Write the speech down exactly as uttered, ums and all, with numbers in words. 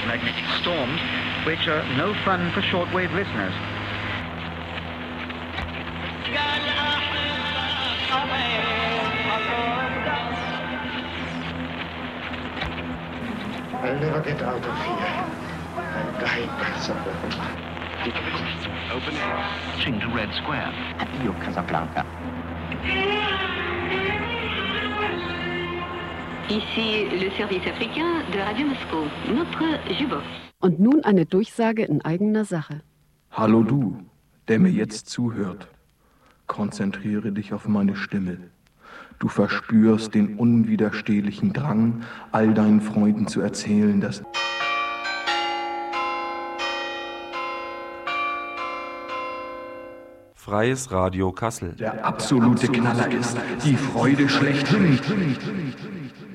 electromagnetic storms, which are no fun for shortwave listeners. I'll never get out of here. I'm dying somewhere. Open to Red Square. Adieu, Casablanca. Ici le service africain de Radio Moscou, notre Jukebox. Und nun eine Durchsage in eigener Sache. Hallo du, der mir jetzt zuhört. Konzentriere dich auf meine Stimme. Du verspürst den unwiderstehlichen Drang, all deinen Freunden zu erzählen, dass Freies Radio Kassel. der absolute Knaller ist, die Freude schlechthin.